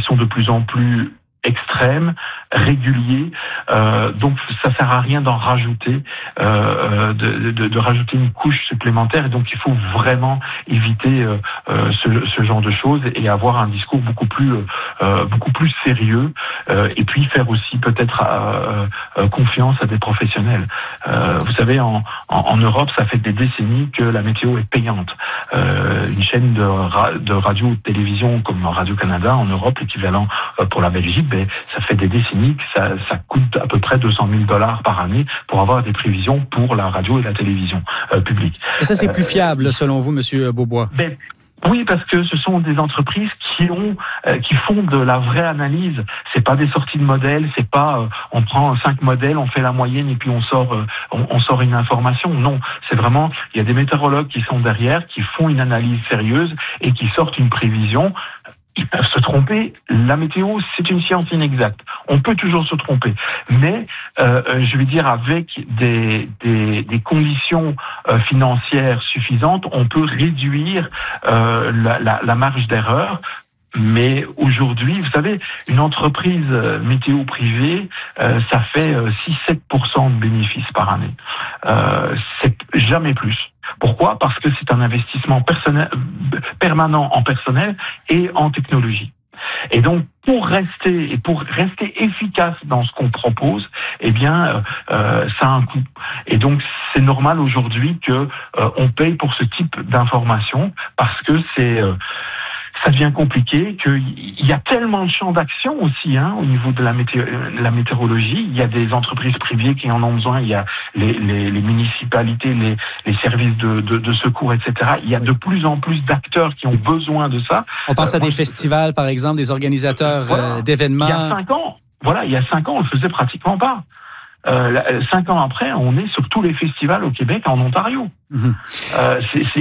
sont de plus en plus extrêmes, réguliers, donc ça sert à rien d'en rajouter, de rajouter une couche supplémentaire, et donc il faut vraiment éviter ce genre de choses et avoir un discours beaucoup plus sérieux, et puis faire aussi peut-être confiance à des professionnels. Vous savez, en Europe, ça fait des décennies que la météo est payante. Une chaîne de radio ou de télévision comme Radio-Canada en Europe, l'équivalent pour la Belgique, ça fait des décennies que ça coûte à peu près $200 000 par année pour avoir des prévisions pour la radio et la télévision publique. Et ça, c'est plus fiable, selon vous, Monsieur Beaubois? Oui, parce que ce sont des entreprises qui font de la vraie analyse. C'est pas des sorties de modèles, c'est pas on prend 5 modèles, on fait la moyenne et puis on sort une information. Non, c'est vraiment, il y a des météorologues qui sont derrière, qui font une analyse sérieuse et qui sortent une prévision. Ils peuvent se tromper. La météo, c'est une science inexacte. On peut toujours se tromper. Mais, je veux dire, avec des conditions financières suffisantes, on peut réduire la marge d'erreur. Mais aujourd'hui, vous savez, une entreprise météo privée, ça fait 6-7% de bénéfices par année. C'est jamais plus. Pourquoi? Parce que c'est un investissement permanent en personnel et en technologie. Et donc, pour rester efficace dans ce qu'on propose, ça a un coût. Et donc, c'est normal aujourd'hui que on paye pour ce type d'information, parce que ça devient compliqué, qu'il y a tellement de champs d'action aussi au niveau de la météorologie. Il y a des entreprises privées qui en ont besoin, il y a les municipalités, les services de secours, etc. Il y a de plus en plus d'acteurs qui ont besoin de ça. On pense à des festivals, par exemple, des organisateurs d'événements. Il y a 5 ans, on le faisait pratiquement pas. 5 ans après, on est sur tous les festivals au Québec, en Ontario. Ça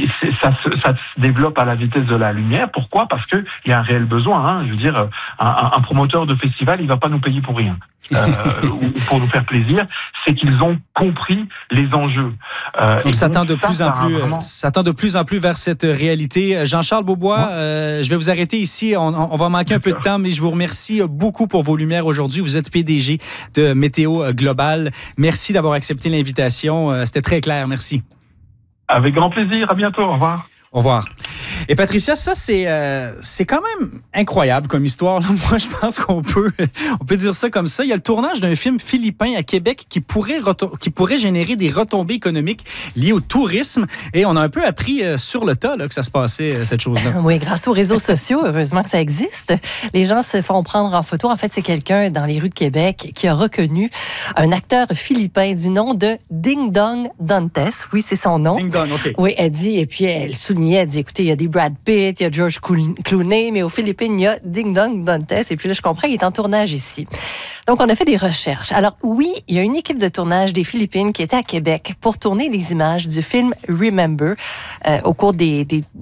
se développe à la vitesse de la lumière. Pourquoi? Parce que il y a un réel besoin. Je veux dire, un promoteur de festival, il va pas nous payer pour rien, ou pour nous faire plaisir. C'est qu'ils ont compris les enjeux. Donc, ça tend de plus en plus vers cette réalité. Jean-Charles Beaubois, je vais vous arrêter ici. On va manquer un peu de temps, mais je vous remercie beaucoup pour vos lumières aujourd'hui. Vous êtes PDG de Météo Global. Merci d'avoir accepté l'invitation. C'était très clair. Merci. Avec grand plaisir. À bientôt. Au revoir. Au revoir. Et Patricia, ça, c'est quand même incroyable comme histoire. Moi, je pense qu'on peut dire ça comme ça. Il y a le tournage d'un film philippin à Québec qui pourrait générer des retombées économiques liées au tourisme. Et on a un peu appris sur le tas que ça se passait, cette chose-là. Oui, grâce aux réseaux sociaux, heureusement que ça existe. Les gens se font prendre en photo. En fait, c'est quelqu'un dans les rues de Québec qui a reconnu un acteur philippin du nom de Ding Dong Dantes. Oui, c'est son nom. Ding Dong, OK. Oui, elle dit, et puis elle soulignait, elle dit, écoutez, il y a des Brad Pitt, il y a George Clooney, mais aux Philippines, il y a Ding Dong Dantes. Et puis là, je comprends, il est en tournage ici. Donc, on a fait des recherches. Alors, oui, il y a une équipe de tournage des Philippines qui était à Québec pour tourner des images du film Remember au cours des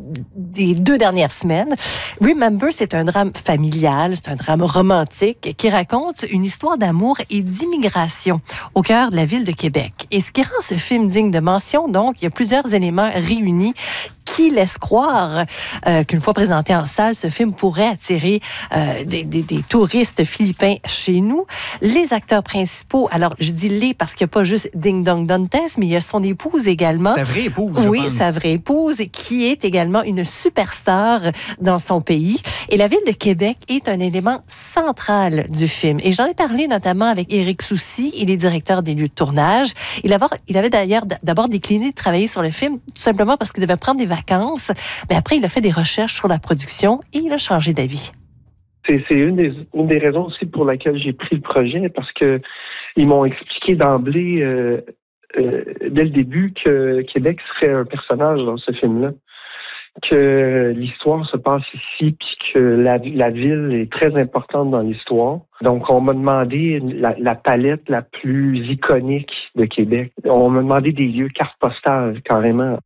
2 dernières semaines. Remember, c'est un drame familial, c'est un drame romantique qui raconte une histoire d'amour et d'immigration au cœur de la ville de Québec. Et ce qui rend ce film digne de mention, donc, il y a plusieurs éléments réunis qui laissent croire qu'une fois présenté en salle, ce film pourrait attirer des touristes philippins chez nous. Les acteurs principaux, alors je dis les parce qu'il n'y a pas juste Ding Dong Dantes, mais il y a son épouse également. Sa vraie épouse, je pense. Oui, sa vraie épouse, qui est également une superstar dans son pays. Et la ville de Québec est un élément central du film. Et j'en ai parlé notamment avec Éric Soucy, il est directeur des lieux de tournage. Il avait d'ailleurs d'abord décliné de travailler sur le film, tout simplement parce qu'il devait prendre des vacances. Mais après, il a fait des recherches sur la production et il a changé d'avis. C'est une des raisons aussi pour laquelle j'ai pris le projet, parce que ils m'ont expliqué d'emblée, dès le début, que Québec serait un personnage dans ce film-là, que l'histoire se passe ici, puis que la ville est très importante dans l'histoire. Donc, on m'a demandé la palette la plus iconique de Québec. On m'a demandé des lieux, cartes postales, carrément.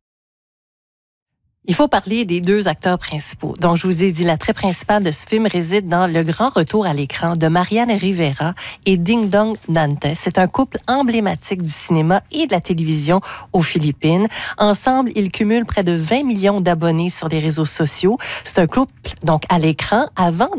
Il faut parler des 2 acteurs principaux. Donc, je vous ai dit, l'attrait principal de ce film réside dans le grand retour à l'écran de Marianne Rivera et Ding Dong Dantes. C'est un couple emblématique du cinéma et de la télévision aux Philippines. Ensemble, ils cumulent près de 20 millions d'abonnés sur les réseaux sociaux. C'est un couple, donc, à l'écran avant